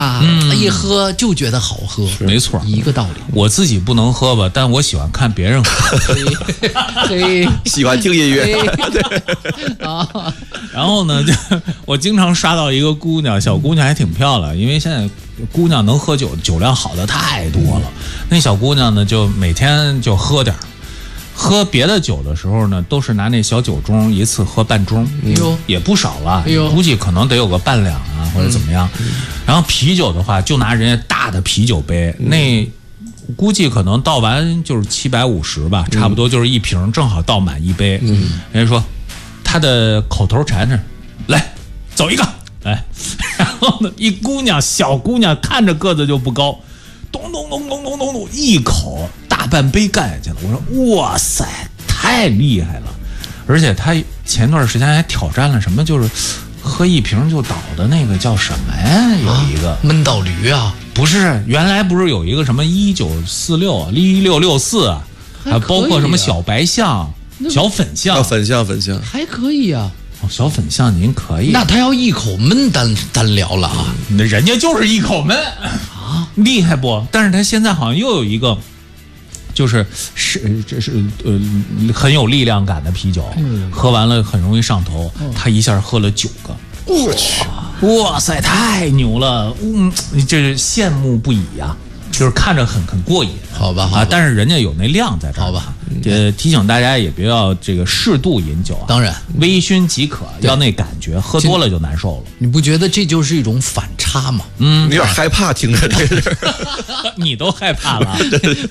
啊，一喝就觉得好喝， 没错， 一个道理。 我自己不能喝吧，但我喜欢看别人喝。 嘿， 喜欢听音乐。 啊， 然后呢，就我经常刷到一个姑娘，小姑娘还挺漂亮，因为现在姑娘能喝酒，酒量好的太多了。那小姑娘呢，就每天就喝点儿。喝别的酒的时候呢，都是拿那小酒盅一次喝半盅，也不少了，估计可能得有个半两啊，或者怎么样。然后啤酒的话，就拿人家大的啤酒杯，那估计可能倒完就是750吧，差不多就是一瓶，正好倒满一杯。人家说他的口头禅是来走一个，来，然后呢，一姑娘小姑娘看着个子就不高，咚咚咚咚咚咚咚，一口大半杯干下去了。我说哇塞，太厉害了！而且他前段时间还挑战了什么，就是喝一瓶就倒的那个叫什么呀？有一个闷倒驴啊， 不是，原来不是有一个什么1946啊、1664啊，还包括什么小白象、小粉象、 粉象， 还可以啊。 哦，小粉象您可以， 那他要一口闷单聊了啊， 那人家就是一口闷啊，厉害不？但是他现在好像又有一个。这是很有力量感的啤酒，喝完了很容易上头。他一下喝了9个， 我去， 哇塞，太牛了！这是羡慕不已呀，就是看着很过瘾。 好吧， 啊，但是人家有那量在这儿。 好吧， 提醒大家也不要这个适度饮酒啊， 当然微醺即可，要那感觉，喝多了就难受了。 你不觉得这就是一种反差吗？ 有点害怕听着这个， 你都害怕了。